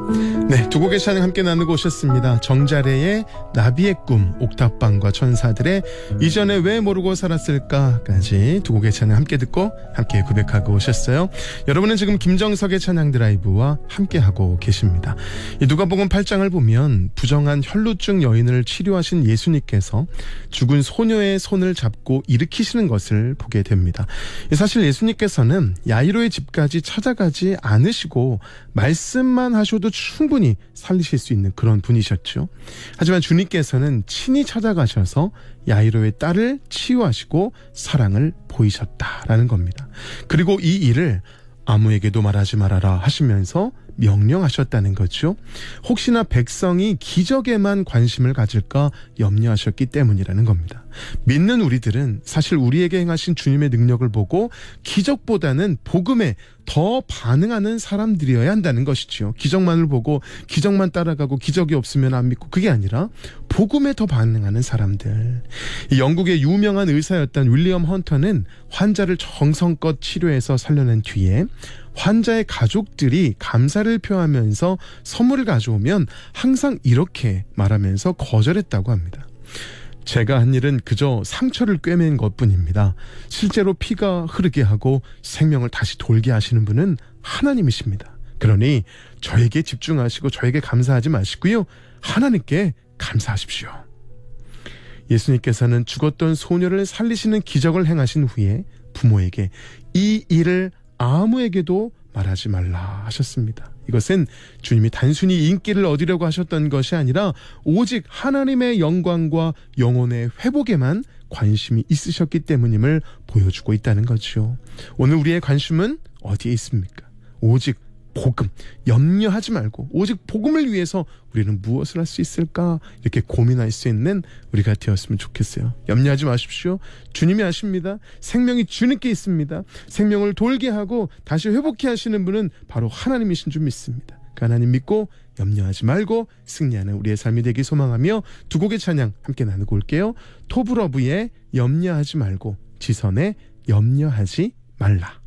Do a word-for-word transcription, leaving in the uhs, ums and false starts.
네, 두 곡의 찬양 함께 나누고 오셨습니다. 정자래의 나비의 꿈, 옥탑방과 천사들의 이전에 왜 모르고 살았을까까지 두 곡의 찬양 함께 듣고 함께 고백하고 오셨어요. 여러분은 지금 김정석의 찬양 드라이브와 함께하고 계십니다. 이 누가복음 팔 장을 보면 부정한 혈루증 여인을 치료하신 예수님께서 죽은 소녀의 손을 잡고 일으키시는 것을 보게 됩니다. 사실 예수님께서는 야이로의 집까지 찾아가지 않으시고 말씀만 하셔도 충분히 살리실 수 있는 그런 분이셨죠. 하지만 주님께서는 친히 찾아가셔서 야이로의 딸을 치유하시고 사랑을 보이셨다라는 겁니다. 그리고 이 일을 아무에게도 말하지 말아라 하시면서 명령하셨다는 거죠. 혹시나 백성이 기적에만 관심을 가질까 염려하셨기 때문이라는 겁니다. 믿는 우리들은 사실 우리에게 행하신 주님의 능력을 보고 기적보다는 복음에 더 반응하는 사람들이어야 한다는 것이죠. 기적만을 보고 기적만 따라가고 기적이 없으면 안 믿고, 그게 아니라 복음에 더 반응하는 사람들. 영국의 유명한 의사였던 윌리엄 헌터는 환자를 정성껏 치료해서 살려낸 뒤에 환자의 가족들이 감사를 표하면서 선물을 가져오면 항상 이렇게 말하면서 거절했다고 합니다. 제가 한 일은 그저 상처를 꿰맨 것뿐입니다. 실제로 피가 흐르게 하고 생명을 다시 돌게 하시는 분은 하나님이십니다. 그러니 저에게 집중하시고 저에게 감사하지 마시고요, 하나님께 감사하십시오. 예수님께서는 죽었던 소녀를 살리시는 기적을 행하신 후에 부모에게 이 일을 아무에게도 말하지 말라 하셨습니다. 이것은 주님이 단순히 인기를 얻으려고 하셨던 것이 아니라 오직 하나님의 영광과 영혼의 회복에만 관심이 있으셨기 때문임을 보여주고 있다는 거죠. 오늘 우리의 관심은 어디에 있습니까? 오직 복음, 염려하지 말고 오직 복음을 위해서 우리는 무엇을 할 수 있을까, 이렇게 고민할 수 있는 우리가 되었으면 좋겠어요. 염려하지 마십시오. 주님이 아십니다. 생명이 주님께 있습니다. 생명을 돌게 하고 다시 회복해 하시는 분은 바로 하나님이신 줄 믿습니다. 그 하나님 믿고 염려하지 말고 승리하는 우리의 삶이 되길 소망하며 두 곡의 찬양 함께 나누고 올게요. 토브러브의 염려하지 말고, 지선의 염려하지 말라.